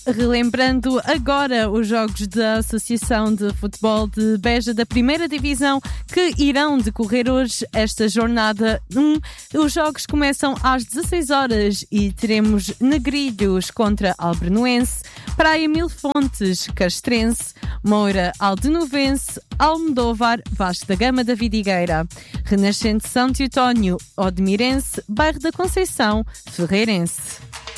Relembrando agora os jogos da Associação de Futebol de Beja da Primeira Divisão que irão decorrer hoje, esta jornada 1. Os jogos começam às 16 horas e teremos Negrilhos contra Albernoense, Praia Mil Fontes, Castrense, Moura, Aldenovense, Almodóvar, Vasco da Gama da Vidigueira, Renascente São Teotónio, Odmirense, Bairro da Conceição, Ferreirense.